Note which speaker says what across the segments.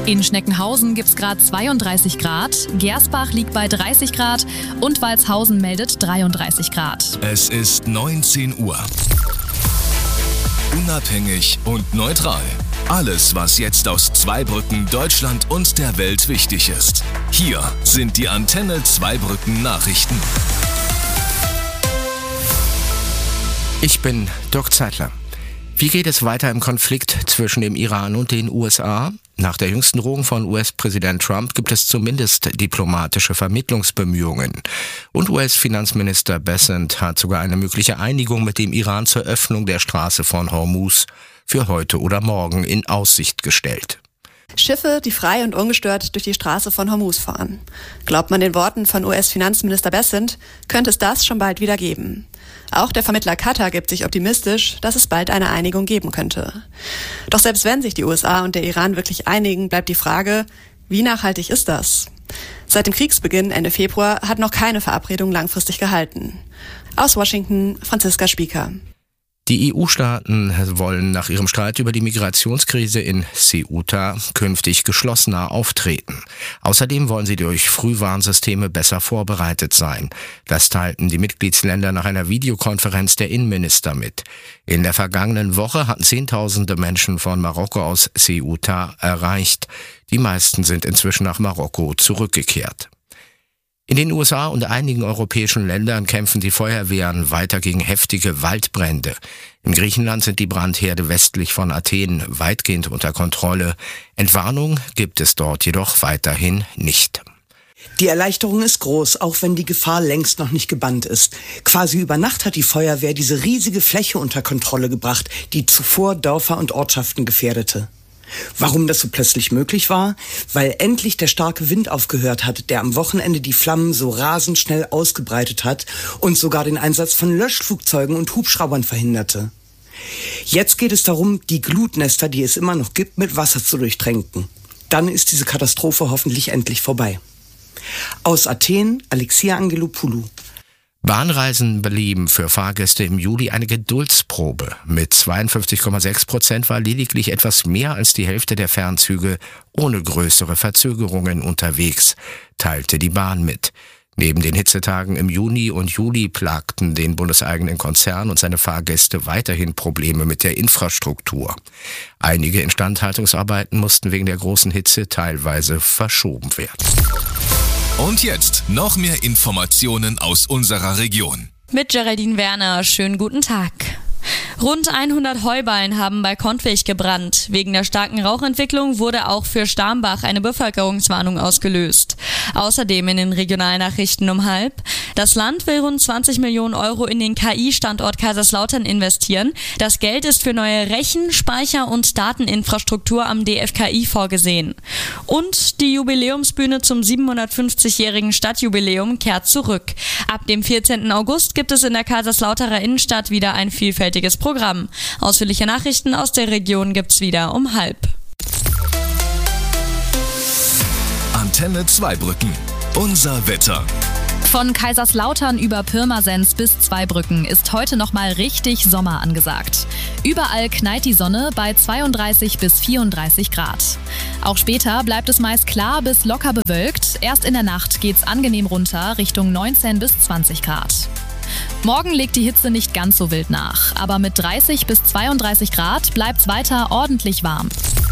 Speaker 1: In Schneckenhausen gibt es gerade 32 Grad, Gersbach liegt bei 30 Grad und Walshausen meldet 33 Grad.
Speaker 2: Es ist 19 Uhr. Unabhängig und neutral. Alles, was jetzt aus Zweibrücken, Deutschland und der Welt wichtig ist. Hier sind die Antenne Zweibrücken Nachrichten.
Speaker 3: Ich bin Dirk Zeitler. Wie geht es weiter im Konflikt zwischen dem Iran und den USA? Nach der jüngsten Drohung von US-Präsident Trump gibt es zumindest diplomatische Vermittlungsbemühungen. Und US-Finanzminister Bessent hat sogar eine mögliche Einigung mit dem Iran zur Öffnung der Straße von Hormuz für heute oder morgen in Aussicht gestellt.
Speaker 4: Schiffe, die frei und ungestört durch die Straße von Hormuz fahren. Glaubt man den Worten von US-Finanzminister Bessent, könnte es das schon bald wieder geben. Auch der Vermittler Katar gibt sich optimistisch, dass es bald eine Einigung geben könnte. Doch selbst wenn sich die USA und der Iran wirklich einigen, bleibt die Frage, wie nachhaltig ist das? Seit dem Kriegsbeginn Ende Februar hat noch keine Verabredung langfristig gehalten. Aus Washington, Franziska Spieker.
Speaker 3: Die EU-Staaten wollen nach ihrem Streit über die Migrationskrise in Ceuta künftig geschlossener auftreten. Außerdem wollen sie durch Frühwarnsysteme besser vorbereitet sein. Das teilten die Mitgliedsländer nach einer Videokonferenz der Innenminister mit. In der vergangenen Woche hatten Zehntausende Menschen von Marokko aus Ceuta erreicht. Die meisten sind inzwischen nach Marokko zurückgekehrt. In den USA und einigen europäischen Ländern kämpfen die Feuerwehren weiter gegen heftige Waldbrände. In Griechenland sind die Brandherde westlich von Athen weitgehend unter Kontrolle. Entwarnung gibt es dort jedoch weiterhin nicht.
Speaker 5: Die Erleichterung ist groß, auch wenn die Gefahr längst noch nicht gebannt ist. Quasi über Nacht hat die Feuerwehr diese riesige Fläche unter Kontrolle gebracht, die zuvor Dörfer und Ortschaften gefährdete. Warum das so plötzlich möglich war? Weil endlich der starke Wind aufgehört hat, der am Wochenende die Flammen so rasend schnell ausgebreitet hat und sogar den Einsatz von Löschflugzeugen und Hubschraubern verhinderte. Jetzt geht es darum, die Glutnester, die es immer noch gibt, mit Wasser zu durchtränken. Dann ist diese Katastrophe hoffentlich endlich vorbei. Aus Athen, Alexia Angelopoulou.
Speaker 3: Bahnreisen blieben für Fahrgäste im Juli eine Geduldsprobe. Mit 52,6% war lediglich etwas mehr als die Hälfte der Fernzüge ohne größere Verzögerungen unterwegs, teilte die Bahn mit. Neben den Hitzetagen im Juni und Juli plagten den bundeseigenen Konzern und seine Fahrgäste weiterhin Probleme mit der Infrastruktur. Einige Instandhaltungsarbeiten mussten wegen der großen Hitze teilweise verschoben werden.
Speaker 2: Und jetzt noch mehr Informationen aus unserer Region.
Speaker 6: Mit Geraldine Werner, schönen guten Tag. Rund 100 Heuballen haben bei Kontwig gebrannt. Wegen der starken Rauchentwicklung wurde auch für Starmbach eine Bevölkerungswarnung ausgelöst. Außerdem in den Regionalnachrichten um 12:30. Das Land will rund 20 Millionen Euro in den KI-Standort Kaiserslautern investieren. Das Geld ist für neue Rechen-, Speicher- und Dateninfrastruktur am DFKI vorgesehen. Und die Jubiläumsbühne zum 750-jährigen Stadtjubiläum kehrt zurück. Ab dem 14. August gibt es in der Kaiserslauterer Innenstadt wieder ein vielfältiges Programm. Ausführliche Nachrichten aus der Region gibt's wieder um 12:30.
Speaker 2: Antenne Zweibrücken. Unser Wetter.
Speaker 1: Von Kaiserslautern über Pirmasens bis Zweibrücken ist heute nochmal richtig Sommer angesagt. Überall knallt die Sonne bei 32 bis 34 Grad. Auch später bleibt es meist klar bis locker bewölkt. Erst in der Nacht geht's angenehm runter Richtung 19 bis 20 Grad. Morgen legt die Hitze nicht ganz so wild nach, aber mit 30 bis 32 Grad bleibt's weiter ordentlich warm.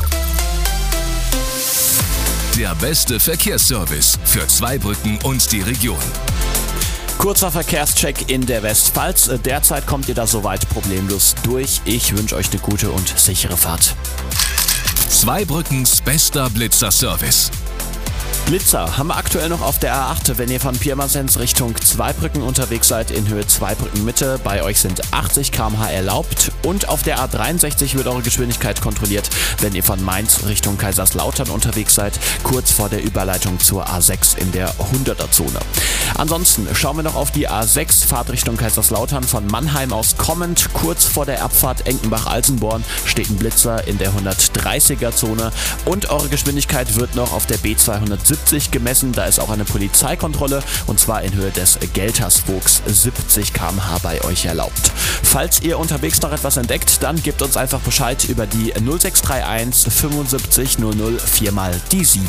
Speaker 2: Der beste Verkehrsservice für Zweibrücken und die Region.
Speaker 7: Kurzer Verkehrscheck in der Westpfalz. Derzeit kommt ihr da soweit problemlos durch. Ich wünsche euch eine gute und sichere Fahrt.
Speaker 2: Zweibrückens bester Blitzer-Service.
Speaker 7: Blitzer haben wir aktuell noch auf der A8, wenn ihr von Pirmasens Richtung Zweibrücken unterwegs seid, in Höhe Zweibrücken Mitte. Bei euch sind 80 km/h erlaubt. Und auf der A63 wird eure Geschwindigkeit kontrolliert, wenn ihr von Mainz Richtung Kaiserslautern unterwegs seid, kurz vor der Überleitung zur A6 in der 100er-Zone. Ansonsten schauen wir noch auf die A6, Fahrt Richtung Kaiserslautern von Mannheim aus kommend. Kurz vor der Abfahrt Enkenbach-Alsenborn steht ein Blitzer in der 130er-Zone. Und eure Geschwindigkeit wird noch auf der B270 70 gemessen. Da ist auch eine Polizeikontrolle und zwar in Höhe des Gelterswogs 70 km/h bei euch erlaubt. Falls ihr unterwegs noch etwas entdeckt, dann gebt uns einfach Bescheid über die 0631 75 00 4 mal die 7.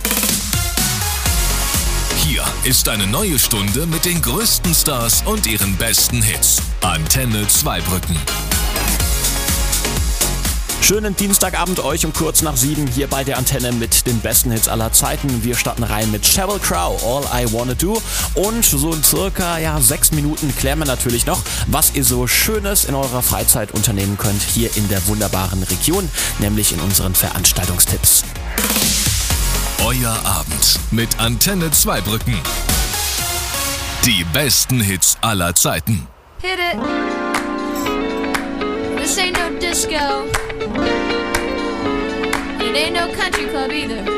Speaker 2: Hier ist eine neue Stunde mit den größten Stars und ihren besten Hits. Antenne Zweibrücken.
Speaker 7: Schönen Dienstagabend euch um kurz nach 7 hier bei der Antenne mit den besten Hits aller Zeiten. Wir starten rein mit Sheryl Crow, All I Wanna Do. Und so in circa 6 Minuten klären wir natürlich noch, was ihr so Schönes in eurer Freizeit unternehmen könnt hier in der wunderbaren Region, nämlich in unseren Veranstaltungstipps.
Speaker 2: Euer Abend mit Antenne Zweibrücken. Die besten Hits aller Zeiten.
Speaker 8: Hit it. This ain't no disco. It ain't no country club either.